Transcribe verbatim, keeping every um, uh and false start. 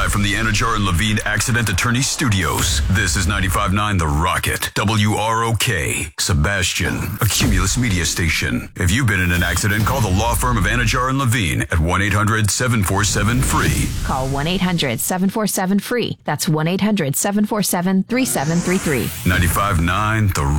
Live from the Anajar and Levine Accident Attorney Studios. This is ninety-five point nine The Rocket. W R O K. Sebastian. A Cumulus media station. If you've been in an accident, call the law firm of Anajar and Levine at one eight hundred seven four seven free. Call one eight hundred seven four seven free. That's one eight hundred seven four seven three seven three three. ninety-five point nine The